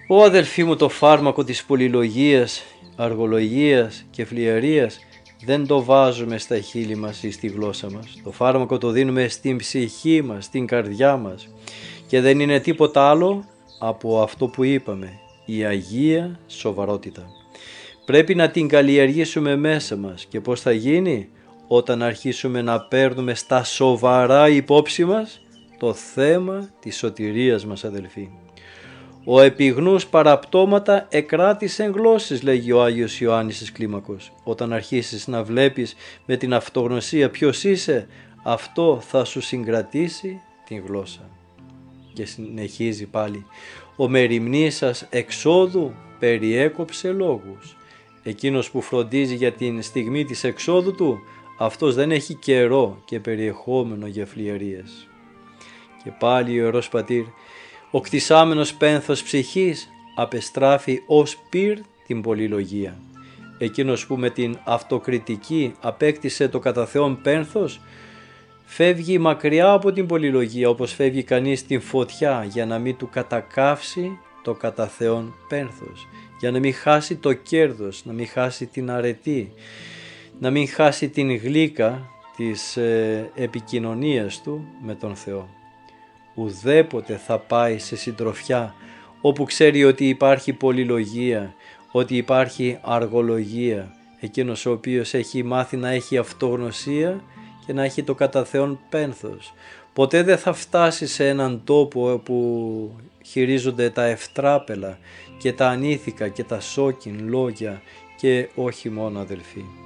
Ω αδελφοί μου, το φάρμακο της πολυλογίας, αργολογίας και φλιαρίας δεν το βάζουμε στα χείλη μας ή στη γλώσσα μας. Το φάρμακο το δίνουμε στην ψυχή μας, στην καρδιά μας, και δεν είναι τίποτα άλλο από αυτό που είπαμε, η Αγία Σοβαρότητα. Πρέπει να την καλλιεργήσουμε μέσα μας. Και πώς θα γίνει? Όταν αρχίσουμε να παίρνουμε στα σοβαρά υπόψη μας το θέμα της σωτηρίας μας, αδελφοί. Ο επιγνούς παραπτώματα εκράτησεν γλώσσες, λέγει ο Άγιος Ιωάννης της Κλίμακος. Όταν αρχίσεις να βλέπεις με την αυτογνωσία ποιος είσαι, αυτό θα σου συγκρατήσει την γλώσσα. Και συνεχίζει πάλι, ο μεριμνής σας εξόδου περιέκοψε λόγους. Εκείνος που φροντίζει για την στιγμή της εξόδου του, αυτός δεν έχει καιρό και περιεχόμενο για φλιαρίες. Και πάλι ο Ιερός Πατήρ, ο κτισάμενος πένθος ψυχής απεστράφει ως πυρ την πολυλογία. Εκείνος που με την αυτοκριτική απέκτησε το κατά Θεόν πένθος, φεύγει μακριά από την πολυλογία, όπως φεύγει κανείς την φωτιά, για να μην του κατακάψει το κατά Θεόν πένθος, για να μην χάσει το κέρδος, να μην χάσει την αρετή, να μην χάσει την γλύκα της επικοινωνίας του με τον Θεό. Ουδέποτε θα πάει σε συντροφιά όπου ξέρει ότι υπάρχει πολυλογία, ότι υπάρχει αργολογία, εκείνος ο οποίος έχει μάθει να έχει αυτογνωσία και να έχει το κατά Θεόν πένθος. Ποτέ δεν θα φτάσει σε έναν τόπο όπου χειρίζονται τα ευτράπελα και τα ανήθικα και τα σόκιν λόγια, και όχι μόνο, αδελφοί.